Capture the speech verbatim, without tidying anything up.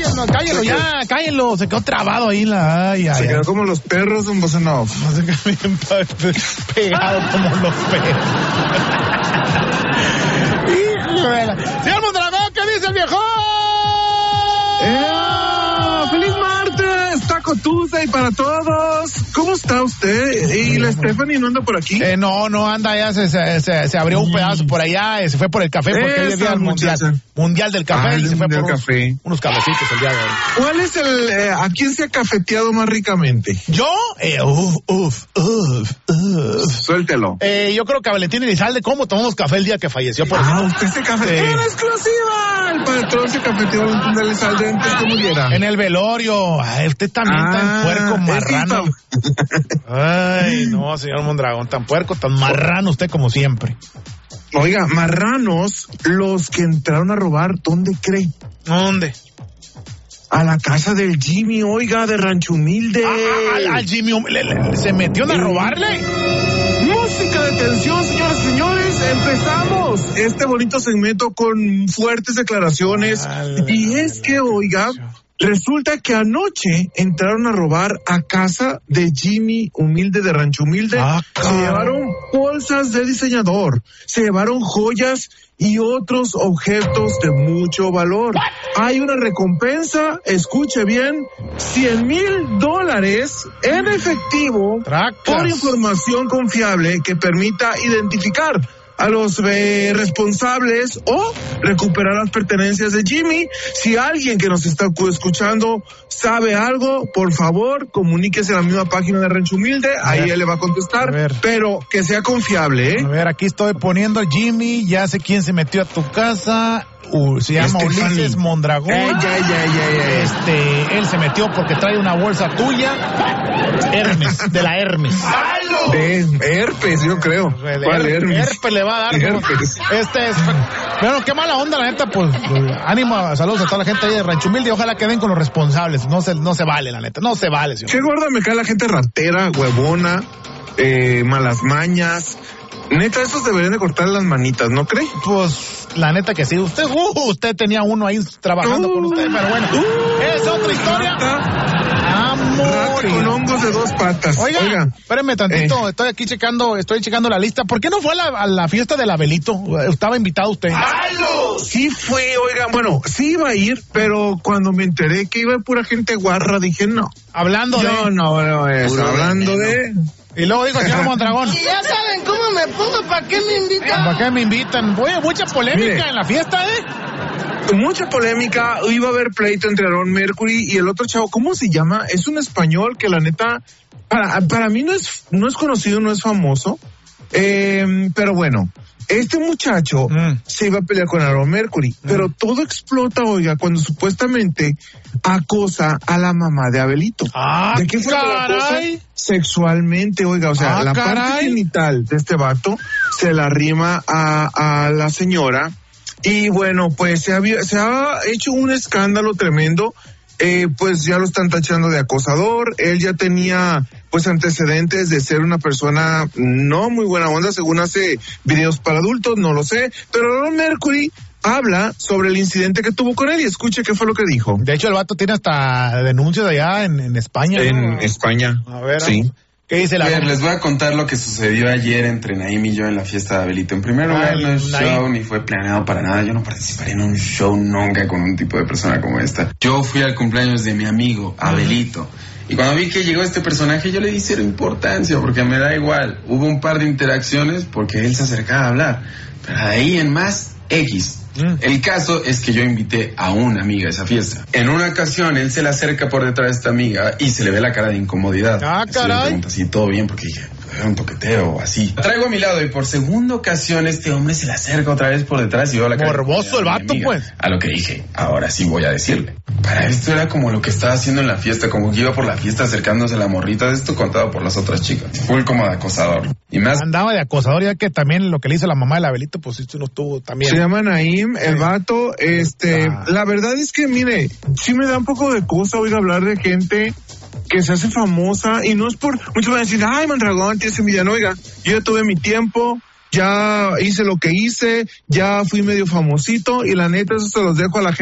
no, cállalo ya, cállalo. Se quedó trabado ahí la... Ay, ay, se ay. quedó como los perros en voz en off. No se quedó bien pegado como los perros. Señor Mondragón, ¿qué dice el viejo? ¡Eh! ¡Feliz martes! ¡Taco Tuesday para todos! ¿Cómo está usted? ¿Y la Stephanie no anda por aquí? Eh, no, no anda ya, se, se, se, se abrió un pedazo por allá, se fue por el café porque hoy es día del mundial, mundial del café, ah, y se fue por unos, café. unos cafecitos el día de hoy. ¿Cuál es el, eh, a quién se ha cafeteado más ricamente? ¿Yo? Eh, uf, uf, uf, uf. Suéltelo. Eh, yo creo que a Valentín Elizalde, ¿cómo tomamos café el día que falleció? Por ah, usted se cafeteó en exclusiva. El patrón se cafeteó a Valentín Elizalde antes que muriera. En el velorio. Ay, usted también ah, tan puerco, marrano. Ay, no, señor Mondragón, tan puerco, tan marrano usted como siempre. Oiga, marranos, los que entraron a robar, ¿dónde cree? ¿Dónde? A la casa del Jimmy, oiga, de Rancho Humilde. Ah, al, al Jimmy le, le, ¿se metió a robarle? Música de tensión, señoras y señores. Empezamos este bonito segmento con fuertes declaraciones. Vale, y es que, oiga, resulta que anoche entraron a robar a casa de Jimmy Humilde de Rancho Humilde. Ah, se llevaron bolsas de diseñador, se llevaron joyas y otros objetos de mucho valor. Hay una recompensa, escuche bien, cien mil dólares en efectivo Tracas. por información confiable que permita identificar a los eh, responsables o recuperar las pertenencias de Jimmy. Si alguien que nos está escuchando sabe algo, por favor, comuníquese a la misma página de Rancho Humilde, ahí él le va a contestar, a pero que sea confiable, ¿eh? A ver, aquí estoy poniendo Jimmy, ya sé quién se metió a tu casa. Uh, se llama Estefani. Ulises Mondragón. Eh, ya, ya, ya, ya. Este, él se metió porque trae una bolsa tuya. Hermes, de la Hermes. De herpes, yo creo. El ¿Cuál her- Hermes? Herpes le va a dar. Herpes. Este es. Bueno, qué mala onda, la neta, pues. Ánimo, saludos a toda la gente ahí de Rancho Humilde. Ojalá queden con los responsables. No se, no se vale, la neta. No se vale, señor. Qué gorda me cae la gente ratera, huevona, eh, malas mañas. Neta, esos deberían de cortar las manitas, ¿no cree? Pues, la neta que sí. Usted, uh, usted tenía uno ahí trabajando uh, con usted, pero bueno. Uh, es otra historia. Amor. Con hongos de dos patas. Oiga, Oiga. espérame tantito, eh. estoy aquí checando, estoy checando la lista. ¿Por qué no fue a la, a la fiesta del Abelito? Estaba invitado usted. ¡Halo! Sí fue, oiga, bueno, sí iba a ir, pero cuando me enteré que iba pura gente guarra, dije no. Hablando Yo de... no, no, eso, hablando de... Y luego dijo el señor Mondragón. Y ya saben cómo me pongo, ¿para qué me invitan? ¿Para qué me invitan? Oye, mucha polémica Mire, en la fiesta, ¿eh? Mucha polémica, iba a haber pleito entre Aaron Mercury y el otro chavo, ¿cómo se llama? Es un español que la neta, para, para mí no es, no es conocido, no es famoso, eh, pero bueno. Este muchacho mm. se iba a pelear con Aaron Mercury, mm. pero todo explota, oiga, cuando supuestamente acosa a la mamá de Abelito. Ah, ¿de qué fue la cosa? Sexualmente, oiga, o sea, ah, la caray. parte genital de este vato se la rima a, a la señora y bueno, pues se, había, se ha hecho un escándalo tremendo. Eh, pues ya lo están tachando de acosador. Él ya tenía pues antecedentes de ser una persona no muy buena onda, según hace videos para adultos, no lo sé, pero Aaron Mercury habla sobre el incidente que tuvo con él y escuche qué fue lo que dijo. De hecho, el vato tiene hasta denuncias de allá en, en España. En ¿no? España. A ver, sí. ¿Qué dice la Bien, les voy a contar lo que sucedió ayer entre Naim y yo en la fiesta de Abelito. En primer lugar, no es show ni fue planeado para nada. Yo no participaré en un show nunca con un tipo de persona como esta. Yo fui al cumpleaños de mi amigo, Abelito. Y cuando vi que llegó este personaje, yo le di cero importancia, porque me da igual. Hubo un par de interacciones porque él se acercaba a hablar. Pero de ahí en más, X. Mm. El caso es que yo invité a una amiga a esa fiesta. En una ocasión, él se le acerca por detrás de esta amiga y se le ve la cara de incomodidad. Ah, así caray. le pregunta así, todo bien, porque dije, era un toqueteo o así. La traigo a mi lado y por segunda ocasión este hombre se le acerca otra vez por detrás y veo la cara. Morboso el vato, pues. A lo que dije, ahora sí voy a decirle. Para esto era como lo que estaba haciendo en la fiesta, como que iba por la fiesta acercándose a la morrita, de esto contado por las otras chicas. Fue como de acosador. Y más... Andaba de acosador, ya que también lo que le hizo la mamá del Abelito, pues esto no estuvo también. Se llama Naim, el vato, este, ah. la verdad es que, mire, sí me da un poco de cosa oír hablar de gente que se hace famosa, y no es por, muchos van a decir, ay, Mondragón, tienes envidia, no, oiga, yo ya tuve mi tiempo, ya hice lo que hice, ya fui medio famosito, y la neta, eso se los dejo a la gente.